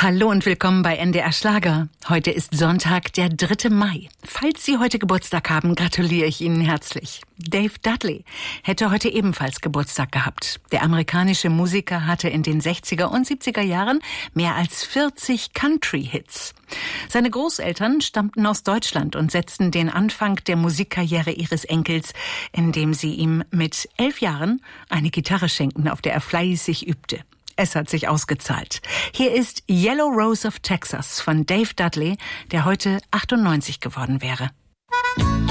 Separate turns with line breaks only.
Hallo und willkommen bei NDR Schlager. Heute ist Sonntag, der 3. Mai. Falls Sie heute Geburtstag haben, gratuliere ich Ihnen herzlich. Dave Dudley hätte heute ebenfalls Geburtstag gehabt. Der amerikanische Musiker hatte in den 60er und 70er Jahren mehr als 40 Country-Hits. Seine Großeltern stammten aus Deutschland und setzten den Anfang der Musikkarriere ihres Enkels, indem sie ihm mit 11 Jahren eine Gitarre schenkten, auf der er fleißig übte. Es hat sich ausgezahlt. Hier ist Yellow Rose of Texas von Dave Dudley, der heute 98 geworden wäre.